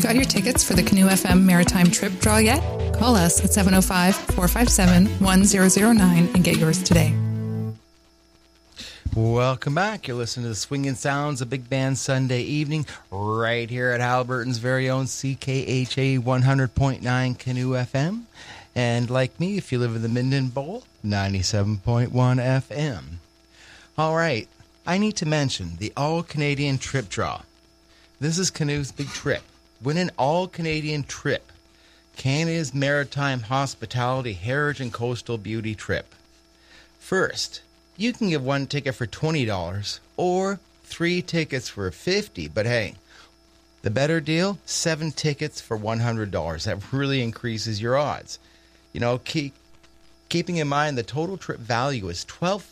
got your tickets for the Canoe FM Maritime Trip Draw yet? Call us at 705-457-1009 and get yours today. Welcome back. You're listening to the Swinging Sounds of Big Band Sunday evening right here at Haliburton's very own CKHA 100.9 Canoe FM. And like me, if you live in the Minden Bowl, 97.1 FM. All right. I need to mention the All-Canadian Trip Draw. This is Canoe's big trip. Win an All-Canadian trip. Canada's Maritime Hospitality Heritage and Coastal Beauty Trip. First, you can give one ticket for $20 or 3 tickets for $50. But hey, the better deal, 7 tickets for $100. That really increases your odds. You know, keeping in mind the total trip value is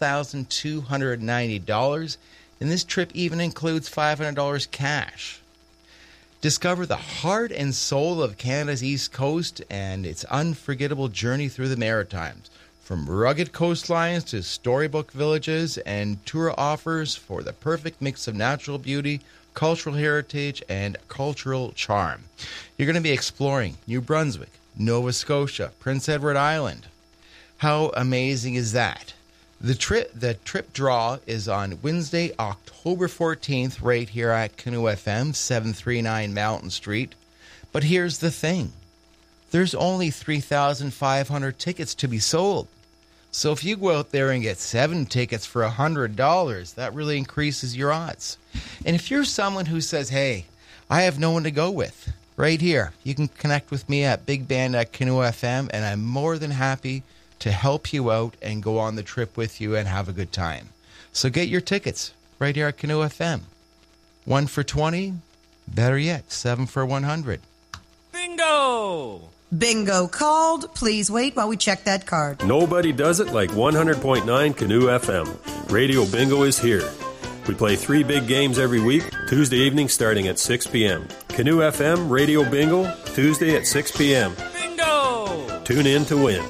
$12,290, and this trip even includes $500 cash. Discover the heart and soul of Canada's East Coast and its unforgettable journey through the Maritimes. From rugged coastlines to storybook villages, and tour offers for the perfect mix of natural beauty, cultural heritage, and cultural charm. You're going to be exploring New Brunswick, Nova Scotia, Prince Edward Island. How amazing is that? The trip draw is on Wednesday, October 14th, right here at Canoe FM, 739 Mountain Street. But here's the thing. There's only 3,500 tickets to be sold. So if you go out there and get 7 tickets for $100, that really increases your odds. And if you're someone who says, hey, I have no one to go with, right here, you can connect with me at Big Band at Canoe FM, and I'm more than happy to help you out and go on the trip with you and have a good time. So get your tickets right here at Canoe FM. 1 for $20, better yet, 7 for $100. Bingo! Bingo called. Please wait while we check that card. Nobody does it like 100.9 Canoe FM. Radio Bingo is here. We play 3 big games every week, Tuesday evening starting at 6 p.m. Canoe FM Radio Bingo, Tuesday at 6 p.m. Bingo! Tune in to win.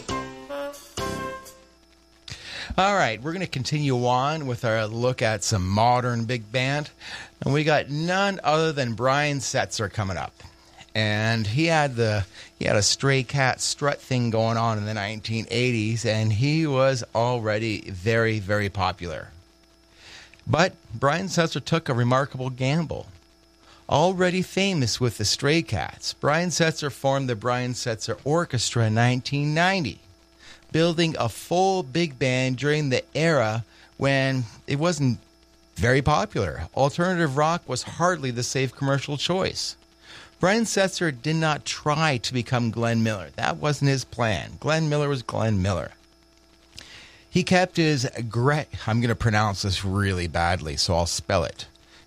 All right, we're going to continue on with our look at some modern big band. And we got none other than Brian Setzer coming up. And he had a stray cat strut thing going on in the 1980s, and he was already very, very popular. But Brian Setzer took a remarkable gamble. Already famous with the Stray Cats, Brian Setzer formed the Brian Setzer Orchestra in 1990, building a full big band during the era when it wasn't very popular. Alternative rock was hardly the safe commercial choice. Brian Setzer did not try to become Glenn Miller. That wasn't his plan. Glenn Miller was Glenn Miller. He kept his I'm going to pronounce this really badly, so I'll spell it.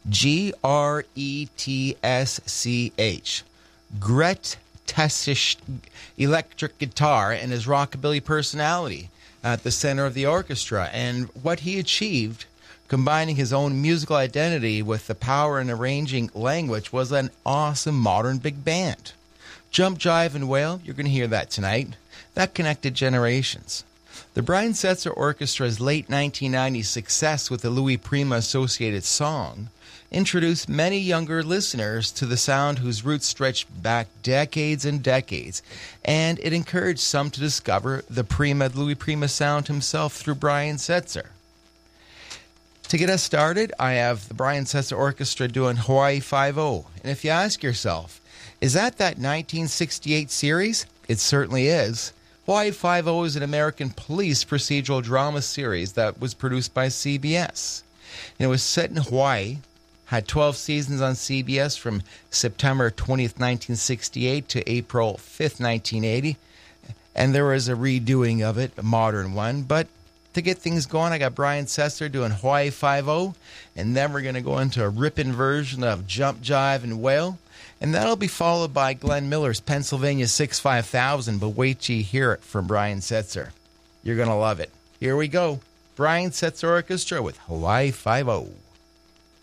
Gretsch. Gretsch electric guitar and his rockabilly personality at the center of the orchestra. And what he achieved, combining his own musical identity with the power and arranging language, was an awesome modern big band. Jump, Jive, and Wail, you're going to hear that tonight. That connected generations. The Brian Setzer Orchestra's late 1990s success with the Louis Prima associated song introduced many younger listeners to the sound whose roots stretched back decades and decades, and it encouraged some to discover the Louis Prima sound himself through Brian Setzer. To get us started, I have the Brian Setzer Orchestra doing Hawaii Five-0. And if you ask yourself, is that 1968 series? It certainly is. Hawaii Five-0 is an American police procedural drama series that was produced by CBS. And it was set in Hawaii, had 12 seasons on CBS from September 20th, 1968 to April 5th, 1980. And there was a redoing of it, a modern one, but to get things going, I got Brian Setzer doing Hawaii Five-0, and then we're going to go into a ripping version of Jump, Jive, and Wail, and that'll be followed by Glenn Miller's Pennsylvania 65000, but wait till you hear it from Brian Setzer. You're going to love it. Here we go. Brian Setzer Orchestra with Hawaii Five-0.